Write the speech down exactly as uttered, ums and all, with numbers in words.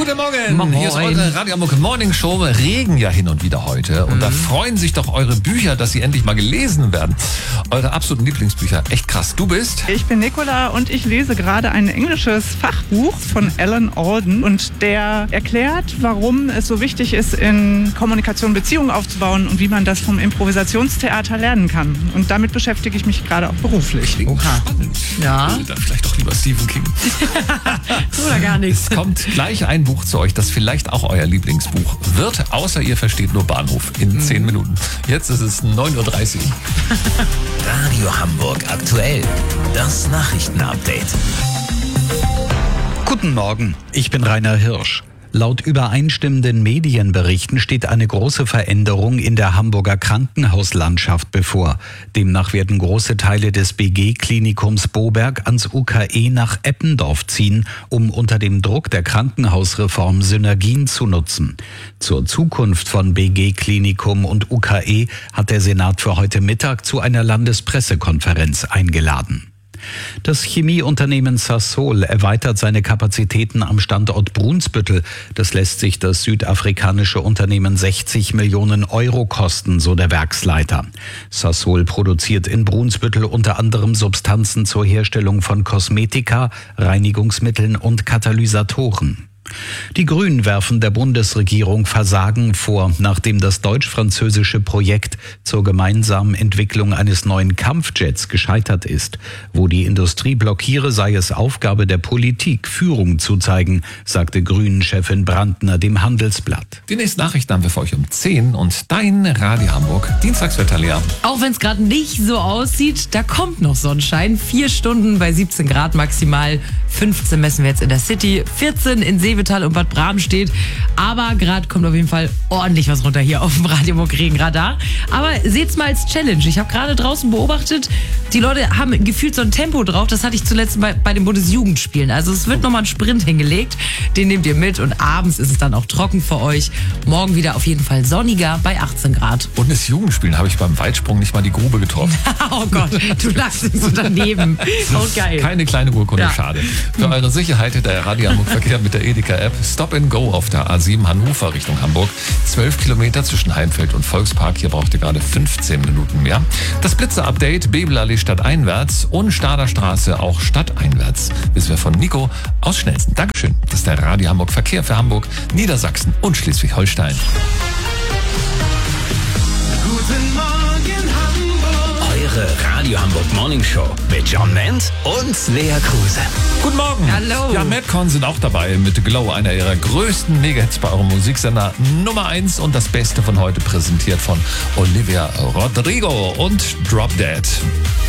Guten Morgen. Moin. Hier ist eure Radio Hamburg Morning Show. Regen ja hin und wieder heute. Und mhm. da freuen sich doch eure Bücher, dass sie endlich mal gelesen werden. Eure absoluten Lieblingsbücher. Echt krass. Du bist? Ich bin Nicola und ich lese gerade ein englisches Fachbuch von Alan Alden. Und der erklärt, warum es so wichtig ist, in Kommunikation Beziehungen aufzubauen und wie man das vom Improvisationstheater lernen kann. Und damit beschäftige ich mich gerade auch beruflich. Klingt spannend. Ja. Dann vielleicht doch lieber Stephen King. Oder gar nichts. Es kommt gleich ein Buch zu euch, das vielleicht auch euer Lieblingsbuch wird, außer ihr versteht nur Bahnhof in mhm. zehn Minuten. Jetzt ist es neun Uhr dreißig. Radio Hamburg aktuell. Das Nachrichtenupdate. Guten Morgen, ich bin Rainer Hirsch. Laut übereinstimmenden Medienberichten steht eine große Veränderung in der Hamburger Krankenhauslandschaft bevor. Demnach werden große Teile des B G-Klinikums Boberg ans U K E nach Eppendorf ziehen, um unter dem Druck der Krankenhausreform Synergien zu nutzen. Zur Zukunft von B G-Klinikum und U K E hat der Senat für heute Mittag zu einer Landespressekonferenz eingeladen. Das Chemieunternehmen Sasol erweitert seine Kapazitäten am Standort Brunsbüttel. Das lässt sich das südafrikanische Unternehmen sechzig Millionen Euro kosten, so der Werksleiter. Sasol produziert in Brunsbüttel unter anderem Substanzen zur Herstellung von Kosmetika, Reinigungsmitteln und Katalysatoren. Die Grünen werfen der Bundesregierung Versagen vor, nachdem das deutsch-französische Projekt zur gemeinsamen Entwicklung eines neuen Kampfjets gescheitert ist. Wo die Industrie blockiere, sei es Aufgabe der Politik, Führung zu zeigen, sagte Grünen-Chefin Brandner dem Handelsblatt. Die nächsten Nachrichten haben wir für euch um zehn und dein Radio Hamburg Dienstagswetter, Lea. Auch wenn es gerade nicht so aussieht, da kommt noch Sonnenschein. Vier Stunden bei siebzehn Grad maximal. fünfzehn messen wir jetzt in der City, vierzehn in Seevetal und Bad Bramstedt. Aber gerade kommt auf jeden Fall ordentlich was runter hier auf dem Radio Hamburg Regenradar. Aber seht's mal als Challenge. Ich habe gerade draußen beobachtet, die Leute haben gefühlt so ein Tempo drauf. Das hatte ich zuletzt bei, bei den Bundesjugendspielen. Also es wird nochmal ein Sprint hingelegt. Den nehmt ihr mit und abends ist es dann auch trocken für euch. Morgen wieder auf jeden Fall sonniger bei achtzehn Grad. Bundesjugendspielen habe ich beim Weitsprung nicht mal die Grube getroffen. Oh Gott, du lagst so daneben. Oh geil. Keine kleine Urkunde, Ja. schade. Für eure Sicherheit der Radio Hamburg Verkehr mit der Edeka-App Stop and Go auf der A sieben Hannover Richtung Hamburg. zwölf Kilometer zwischen Heimfeld und Volkspark. Hier braucht ihr gerade fünfzehn Minuten mehr. Das Blitzer-Update Bebelallee stadteinwärts und Stader Straße auch stadteinwärts. Wissen wir von Nico aus Schnellsten. Dankeschön. Das ist der Radio Hamburg Verkehr für Hamburg, Niedersachsen und Schleswig-Holstein. Guten Morgen Hamburg. Eure Radio Hamburg Morning Show mit John Ment und Lea Kruse. Guten Morgen. Hallo. Ja, Madcon sind auch dabei mit Glow, einer ihrer größten Mega-Hits bei eurem Musiksender Nummer eins und das Beste von heute präsentiert von Olivia Rodrigo und Drop Dead.